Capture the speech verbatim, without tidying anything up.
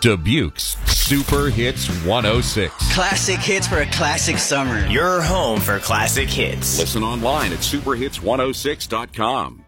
Dubuque's Super Hits one oh six. Classic hits for a classic summer. Your home for classic hits. Listen online at super hits one oh six dot com.